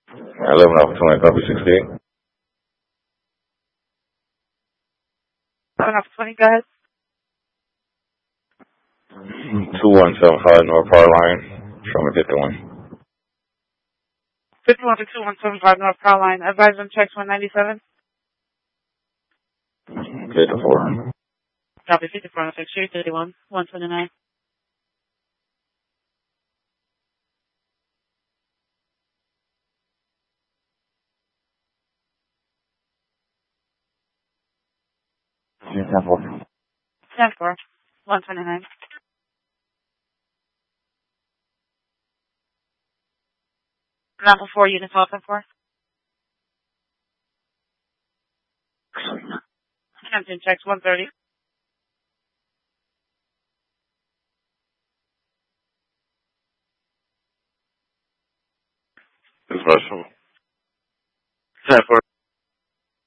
11 off 20, copy 68. 7 off 20, go ahead. 2175 North Power Line. Show me 51. 51 to 2175 North Carolina. Advise on checks 197. 54. Copy 54 on 31, 129. Yeah, 10-4. 10-4, 129. Level 4 units off and 4. Hampton checks 130. It's special. 10-4.